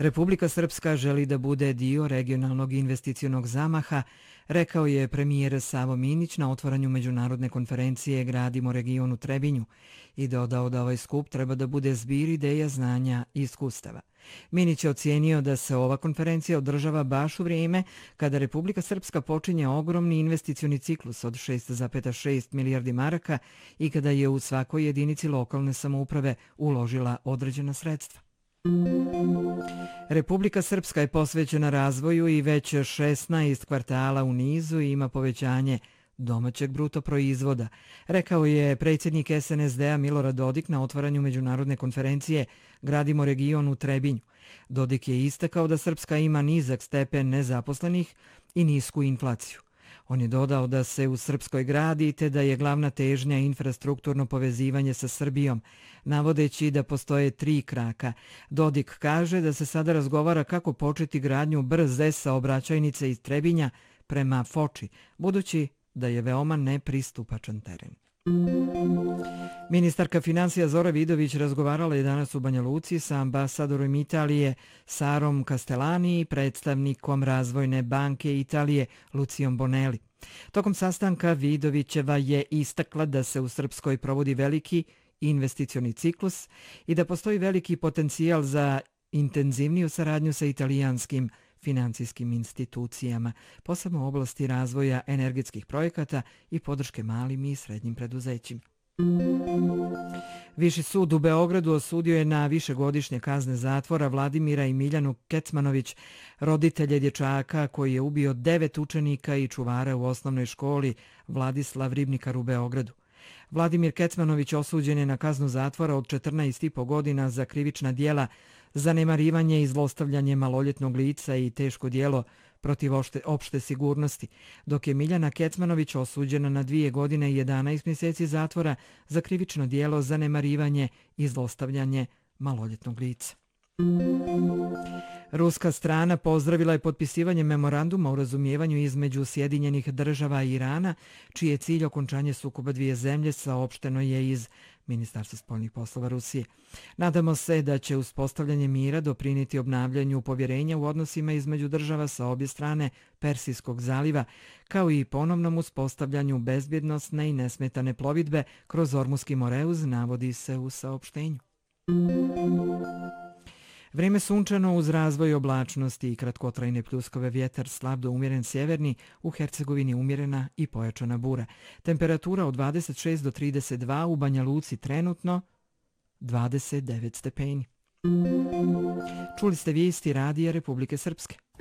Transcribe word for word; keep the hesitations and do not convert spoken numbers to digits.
Republika Srpska želi da bude dio regionalnog investicionog zamaha, rekao je premijer Savo Minić na otvaranju međunarodne konferencije Gradimo region u Trebinju i dodao da ovaj skup treba da bude zbir ideja, znanja i iskustava. Minić je ocijenio da se ova konferencija održava baš u vrijeme kada Republika Srpska počinje ogromni investicioni ciklus od šest zarez šest milijardi maraka i kada je u svakoj jedinici lokalne samouprave uložila određena sredstva. Republika Srpska je posvećena razvoju i već šesnaest kvartala u nizu ima povećanje domaćeg bruto proizvoda, rekao je predsjednik es en es de-a Milorad Dodik na otvaranju međunarodne konferencije Gradimo region u Trebinju. Dodik je istakao da Srpska ima nizak stepen nezaposlenih i nisku inflaciju. On je dodao da se u Srpskoj gradi te da je glavna težnja infrastrukturno povezivanje sa Srbijom, navodeći da postoje tri kraka. Dodik kaže da se sada razgovara kako početi gradnju brze saobraćajnice iz Trebinja prema Foči, budući da je veoma nepristupačan teren. Ministarka financija Zora Vidović razgovarala je danas u Banja Luci sa ambasadorom Italije Sarom Castellani i predstavnikom Razvojne banke Italije Lucijom Bonelli. Tokom sastanka Vidovićeva je istakla da se u Srpskoj provodi veliki investicioni ciklus i da postoji veliki potencijal za intenzivniju saradnju sa italijanskim financijskim institucijama, posebno u oblasti razvoja energetskih projekata i podrške malim i srednjim preduzećima. Viši sud u Beogradu osudio je na višegodišnje kazne zatvora Vladimira i Miljanu Kecmanović, roditelje dječaka koji je ubio devet učenika i čuvara u osnovnoj školi Vladislav Ribnikar u Beogradu. Vladimir Kecmanović osuđen je na kaznu zatvora od četrnaest i po godina za krivična djela, zanemarivanje i zlostavljanje maloljetnog lica i teško djelo protiv opšte, opšte sigurnosti, dok je Miljana Kecmanović osuđena na dvije godine i jedanaest mjeseci zatvora za krivično djelo zanemarivanje i zlostavljanje maloljetnog lica. Ruska strana pozdravila je potpisivanje memoranduma o razumijevanju između Sjedinjenih država i Irana, čiji je cilj okončanje sukoba dvije zemlje, saopšteno je iz Ministarstva spoljnih poslova Rusije. Nadamo se da će uspostavljanje mira doprinijeti obnavljanju povjerenja u odnosima između država sa obje strane Persijskog zaliva, kao i ponovnom uspostavljanju bezbjednosne i nesmetane plovidbe kroz Ormuski moreuz, navodi se u saopštenju. Vrijeme sunčano uz razvoj oblačnosti i kratkotrajne pljuskove, vjetar slab do umjeren sjeverni, u Hercegovini umjerena i pojačana bura. Temperatura od dvadeset šest do trideset dva, u Banja Luci trenutno dvadeset devet stepeni. Čuli ste vijesti Radija Republike Srpske.